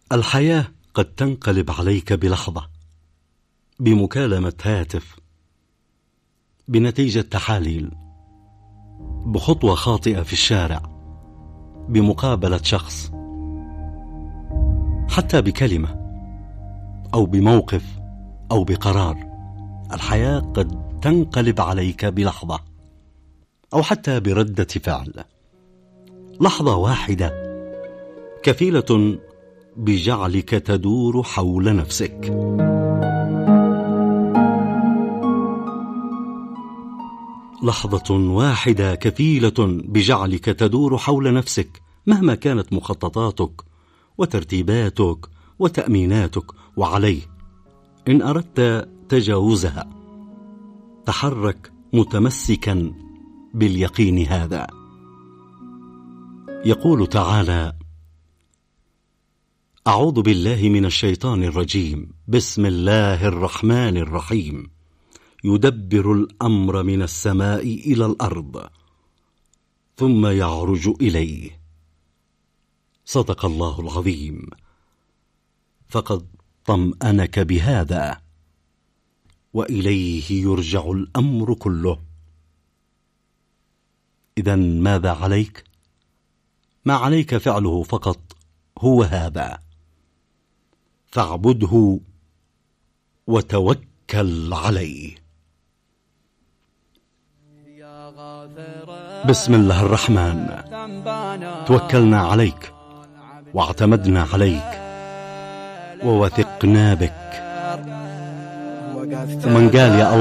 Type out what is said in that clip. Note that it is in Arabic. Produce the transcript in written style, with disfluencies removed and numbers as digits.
الحياة قد تنقلب عليك بلحظة، بمكالمة هاتف، بنتيجة تحاليل، بخطوة خاطئة في الشارع، بمقابلة شخص، حتى بكلمة أو بموقف أو بقرار. الحياة قد تنقلب عليك بلحظة أو حتى بردة فعل. لحظة واحدة كفيلة بجعلك تدور حول نفسك. لحظة واحدة كفيلة بجعلك تدور حول نفسك، مهما كانت مخططاتك وترتيباتك وتأميناتك. وعليه إن أردت تجاوزها تحرك متمسكا باليقين هذا. يقول تعالى: أعوذ بالله من الشيطان الرجيم، بسم الله الرحمن الرحيم، يدبر الأمر من السماء إلى الأرض ثم يعرج إليه. صدق الله العظيم. فقد طمأنك بهذا، وإليه يرجع الأمر كله. إذن ماذا عليك؟ ما عليك فعله فقط هو هذا: فاعبده وتوكل عليه. بسم الله الرحمن، توكلنا عليك واعتمدنا عليك ووثقنا بك. ومن قال يا